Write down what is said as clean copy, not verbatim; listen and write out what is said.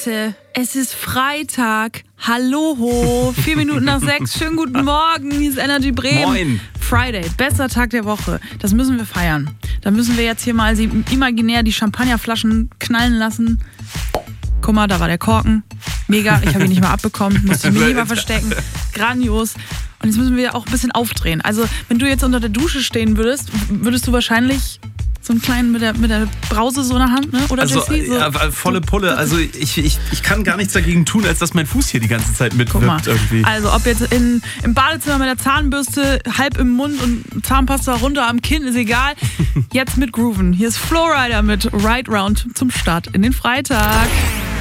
Leute, es ist Freitag. Hallo, 4 Minuten nach 6. Schönen guten Morgen. Hier ist Energy Bremen. Moin. Friday, bester Tag der Woche. Das müssen wir feiern. Da müssen wir jetzt hier mal imaginär die Champagnerflaschen knallen lassen. Guck mal, da war der Korken. Mega, ich habe ihn nicht mal abbekommen. Musste mich lieber verstecken. Grandios. Und jetzt müssen wir auch ein bisschen aufdrehen. Also, wenn du jetzt unter der Dusche stehen würdest, würdest du wahrscheinlich so einen kleinen mit der Brause so in der Hand, ne? Oder also, Jessie? So, ja, volle Pulle. Also ich kann gar nichts dagegen tun, als dass mein Fuß hier die ganze Zeit mitwirkt irgendwie. Also ob jetzt im Badezimmer mit der Zahnbürste halb im Mund und Zahnpasta runter am Kinn, ist egal. Jetzt mit Grooven. Hier ist Flowrider mit Ride Round zum Start in den Freitag.